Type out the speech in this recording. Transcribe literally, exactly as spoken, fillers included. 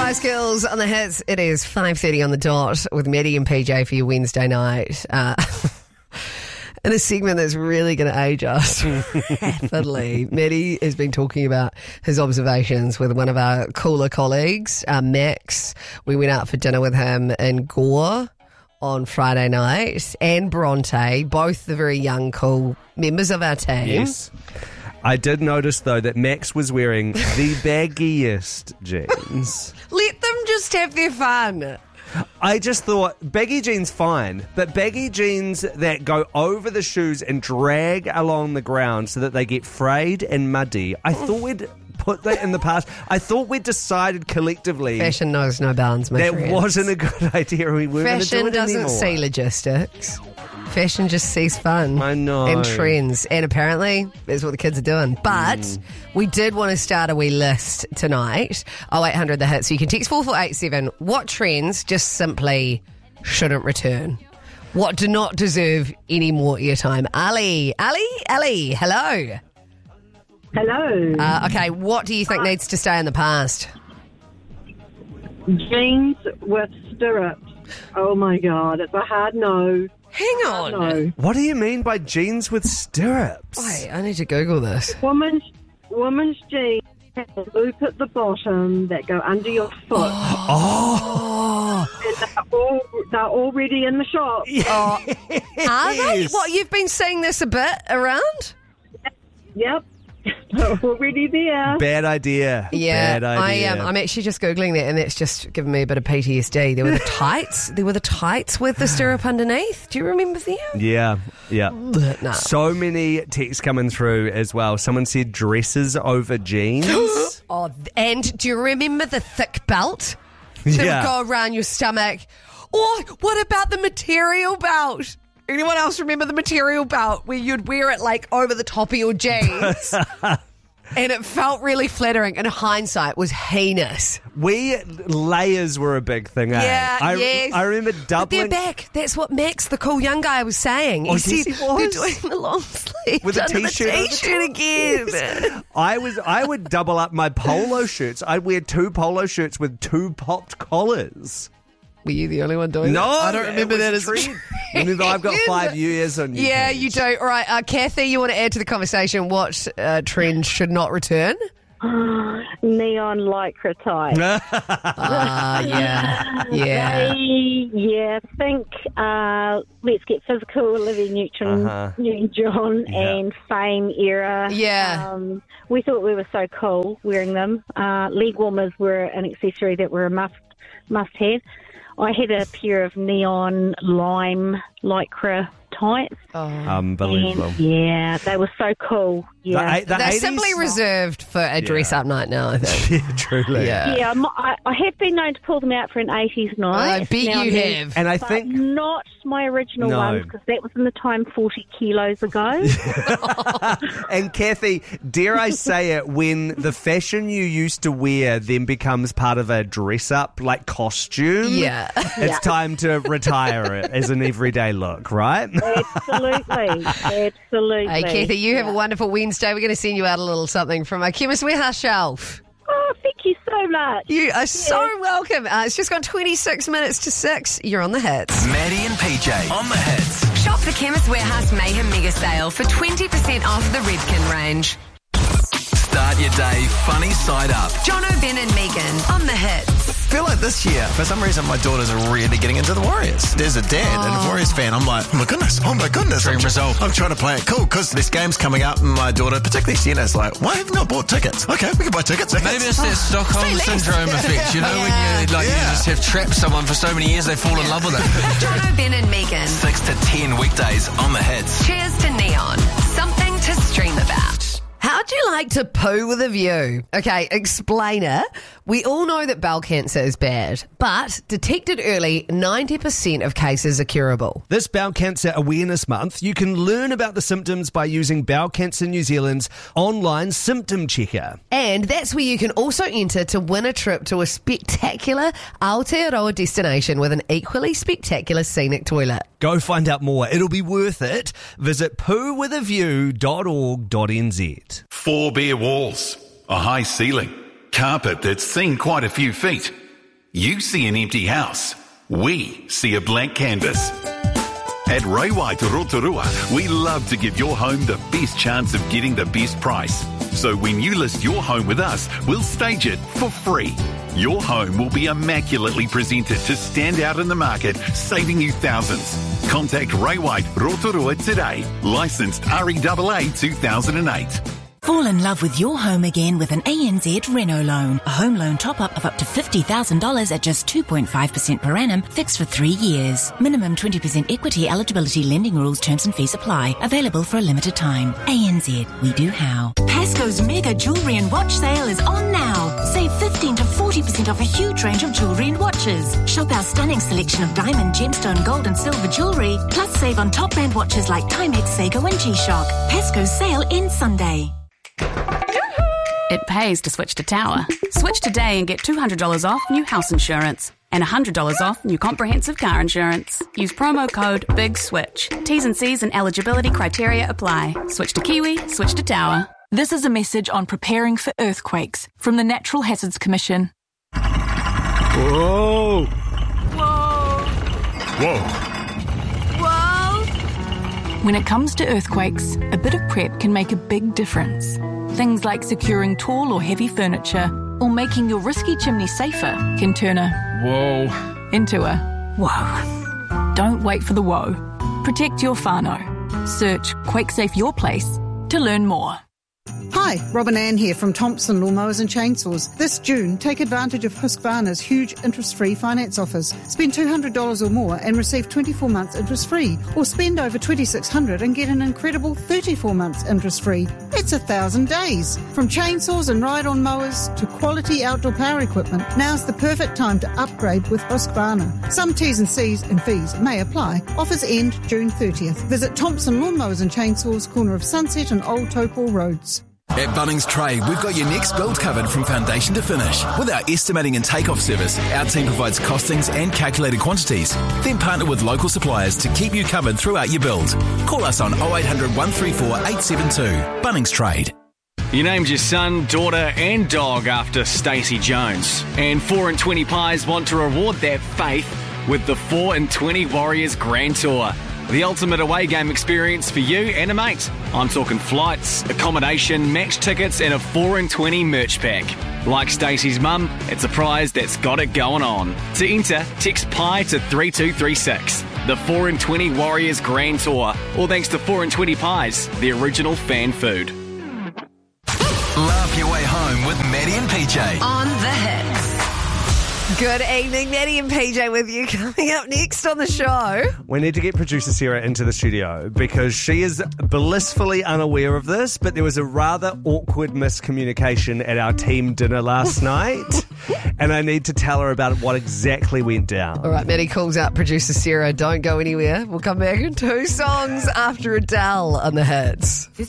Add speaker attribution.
Speaker 1: Spice Girls on the hits. It is five thirty on the dot with Maddie and P J for your Wednesday night. Uh, in a segment that's really going to age us rapidly. Maddie has been talking about his observations with one of our cooler colleagues, uh, Max. We went out for dinner with him in Gore on Friday night, and Bronte, both the very young, cool members of our team.
Speaker 2: Yes. I did notice, though, that Max was wearing the baggiest jeans.
Speaker 1: Let them just have their fun.
Speaker 2: I just thought, baggy jeans fine, but baggy jeans that go over the shoes and drag along the ground so that they get frayed and muddy, I thought we'd put that in the past. I thought we'd decided collectively
Speaker 1: Fashion knows no bounds, my
Speaker 2: that
Speaker 1: friends.
Speaker 2: wasn't a good idea. We weren't going to do
Speaker 1: Fashion
Speaker 2: it
Speaker 1: doesn't
Speaker 2: anymore.
Speaker 1: see logistics. Fashion just sees fun.
Speaker 2: I know.
Speaker 1: And trends. And apparently, that's what the kids are doing. But mm. we did want to start a wee list tonight. oh eight hundred the hit. So you can text four four eight seven. What trends just simply shouldn't return? What do not deserve any more airtime? Ali. Ali? Ali. Hello.
Speaker 3: Hello.
Speaker 1: Uh, okay, what do you think needs to stay in the past?
Speaker 3: Jeans with stirrups. Oh my God, it's a hard no.
Speaker 1: Hang on.
Speaker 3: No.
Speaker 2: What do you mean by jeans with stirrups?
Speaker 1: Wait, I need to Google this.
Speaker 3: Women's, women's jeans have a loop at the bottom that go under your foot.
Speaker 2: Oh.
Speaker 3: And they're, all, they're already in the shop.
Speaker 1: Oh, are they? What, you've been seeing this a bit around?
Speaker 3: Yep. They're already there.
Speaker 2: Bad idea.
Speaker 1: Yeah,
Speaker 2: Bad idea.
Speaker 1: I am. Um, I'm actually just Googling that, and that's just given me a bit of P T S D. There were the tights. There were the tights with the stirrup underneath. Do you remember them?
Speaker 2: Yeah, yeah.
Speaker 1: No.
Speaker 2: So many texts coming through as well. Someone said dresses over jeans.
Speaker 1: Oh, and do you remember the thick belt that
Speaker 2: Yeah.
Speaker 1: would go around your stomach? Or what about the material belt? Anyone else remember the material belt where you'd wear it like over the top of your jeans? And it felt really flattering. In hindsight, was heinous.
Speaker 2: We layers were a big thing. Eh?
Speaker 1: Yeah,
Speaker 2: I,
Speaker 1: yes.
Speaker 2: I remember
Speaker 1: But
Speaker 2: doubling
Speaker 1: they're back. That's what Max, the cool young guy, was saying. He
Speaker 2: Oh,
Speaker 1: said
Speaker 2: yes, he was.
Speaker 1: they're doing the long sleeve
Speaker 2: With a
Speaker 1: under
Speaker 2: t-shirt
Speaker 1: the
Speaker 2: over
Speaker 1: t-shirt again.
Speaker 2: I was. I would double up my polo shirts. I'd wear two polo shirts with two popped collars.
Speaker 1: Were you the only one doing
Speaker 2: No,
Speaker 1: that? I don't
Speaker 2: it
Speaker 1: remember
Speaker 2: was
Speaker 1: that
Speaker 2: a
Speaker 1: as a
Speaker 2: trend. Remember, I've got five years on you.
Speaker 1: Yeah,
Speaker 2: Paige.
Speaker 1: you do. All right, uh, Kathy, you want to add to the conversation what uh, trend should not return?
Speaker 4: Neon lycra type.
Speaker 1: Ah, yeah, yeah.
Speaker 4: They, yeah, think uh, Let's Get Physical, Olivia Newton,
Speaker 2: Uh-huh.
Speaker 4: Newton-John,
Speaker 2: Yeah.
Speaker 4: and Fame era.
Speaker 1: Yeah.
Speaker 4: Um, we thought we were so cool wearing them. Uh, leg warmers were an accessory that were a must must have. I had a pair of neon lime lycra tights.
Speaker 1: Oh.
Speaker 2: Unbelievable.
Speaker 4: And, yeah, they were so cool. Yeah.
Speaker 2: The, the
Speaker 1: They're
Speaker 2: eighties
Speaker 1: simply reserved for a dress-up night now, I think.
Speaker 2: Yeah, truly.
Speaker 1: Yeah.
Speaker 4: Yeah, I'm- I, I have been known to pull them out for an eighties night.
Speaker 1: I bet
Speaker 4: now
Speaker 1: you
Speaker 4: and then,
Speaker 1: have.
Speaker 2: And I
Speaker 4: but
Speaker 2: think
Speaker 4: not my original
Speaker 2: No.
Speaker 4: ones, because that was in the time forty kilos ago.
Speaker 2: And Kathy, dare I say it, when the fashion you used to wear then becomes part of a dress-up, like costume,
Speaker 1: Yeah.
Speaker 2: it's time to retire it as an everyday look, right?
Speaker 4: Absolutely. Absolutely.
Speaker 1: Hey, Kathy, you have
Speaker 4: Yeah.
Speaker 1: a wonderful Wednesday. We're going to send you out a little something from our Chemist Warehouse shelf.
Speaker 4: Oh, thank you so much.
Speaker 1: You are so welcome. Uh, it's just gone twenty-six minutes to six. You're on the hits.
Speaker 5: Maddie and P J on the hits.
Speaker 6: Shop the Chemist Warehouse Mayhem Mega Sale for twenty percent off the Redken range.
Speaker 5: Start your day funny side up.
Speaker 6: John O'Ben and Megan on the hits.
Speaker 7: I feel like this year, for some reason, my daughters are really getting into the Warriors. There's a dad and a Warriors fan. I'm like, oh my goodness, oh my goodness. I'm,
Speaker 5: result.
Speaker 7: I'm trying to play it cool because this game's coming up, and my daughter, particularly Sienna's like, why have you not bought tickets? Okay, we can buy tickets.
Speaker 8: Maybe it's that Stockholm syndrome effect, you know, when you like
Speaker 7: Yeah.
Speaker 8: you just have trapped someone for so many years they fall in love with it.
Speaker 6: John O'Ben and Megan.
Speaker 5: six to ten weekdays on the hits.
Speaker 6: Cheers to Neon. Something to stream about.
Speaker 1: How'd you like to poo with a view? Okay, explainer. We all know that bowel cancer is bad, but detected early, ninety percent of cases are curable.
Speaker 2: This Bowel Cancer Awareness Month, you can learn about the symptoms by using Bowel Cancer New Zealand's online symptom checker.
Speaker 1: And that's where you can also enter to win a trip to a spectacular Aotearoa destination with an equally spectacular scenic toilet.
Speaker 2: Go find out more. It'll be worth it. Visit poo with a view dot org dot n z.
Speaker 9: Four bare walls, a high ceiling, carpet that's seen quite a few feet. You see an empty house. We see a blank canvas. At Ray White Rotorua, we love to give your home the best chance of getting the best price. So when you list your home with us, we'll stage it for free. Your home will be immaculately presented to stand out in the market, saving you thousands. Contact Ray White Rotorua today. Licensed R E A A two thousand eight.
Speaker 10: Fall in love with your home again with an A N Z Reno loan. A home loan top-up of up to fifty thousand dollars at just two point five percent per annum, fixed for three years. Minimum twenty percent equity eligibility, lending rules, terms and fees apply. Available for a limited time. A N Z, we do how. Pasco's mega jewellery and watch sale is on now. Save fifteen to forty percent off a huge range of jewellery and watches. Shop our stunning selection of diamond, gemstone, gold and silver jewellery. Plus save on top brand watches like Timex, Seiko and G-Shock. Pasco's sale ends Sunday.
Speaker 11: It pays to switch to Tower. Switch today and get two hundred dollars off new house insurance and one hundred dollars off new comprehensive car insurance. Use promo code BIGSWITCH. T's and C's and eligibility criteria apply. Switch to Kiwi, switch to Tower.
Speaker 12: This is a message on preparing for earthquakes from the Natural Hazards Commission.
Speaker 13: Whoa!
Speaker 12: Whoa!
Speaker 13: Whoa!
Speaker 12: Whoa! When it comes to earthquakes, a bit of prep can make a big difference. Things like securing tall or heavy furniture or making your risky chimney safer can turn a
Speaker 13: whoa
Speaker 12: into a whoa. Don't wait for the whoa. Protect your whānau. Search QuakeSafe Your Place to learn more.
Speaker 14: Hi, Robin Ann here from Thompson Lawnmowers and Chainsaws. This June, take advantage of Husqvarna's huge interest-free finance offers. Spend two hundred dollars or more and receive twenty-four months interest-free. Or spend over twenty-six hundred dollars and get an incredible thirty-four months interest-free. It's a thousand days. From chainsaws and ride-on mowers to quality outdoor power equipment, now's the perfect time to upgrade with Husqvarna. Some T's and C's and fees may apply. Offers end June thirtieth. Visit Thompson Lawnmowers and Chainsaws, corner of Sunset and Old Topol Roads.
Speaker 5: At Bunnings Trade, we've got your next build covered from foundation to finish. With our estimating and takeoff service, our team provides costings and calculated quantities. Then partner with local suppliers to keep you covered throughout your build. Call us on oh eight hundred, one three four, eight seven two. Bunnings Trade.
Speaker 15: You named your son, daughter and dog after Stacey Jones. And four and twenty Pies want to reward that faith with the four and twenty Warriors Grand Tour. The ultimate away game experience for you and a mate. I'm talking flights, accommodation, match tickets and a four and twenty merch pack. Like Stacey's mum, it's a prize that's got it going on. To enter, text PIE to three two three six. The four and twenty Warriors Grand Tour. All thanks to four and twenty Pies, the original fan food.
Speaker 5: Laugh your way home with Maddie and P J.
Speaker 6: On the hits.
Speaker 1: Good evening, Maddie and P J with you. Coming up next on the show.
Speaker 2: We need to get producer Sarah into the studio because she is blissfully unaware of this, but there was a rather awkward miscommunication at our team dinner last night, and I need to tell her about what exactly went down.
Speaker 1: All right, Maddie calls out producer Sarah. Don't go anywhere. We'll come back in two songs after Adele on the hits.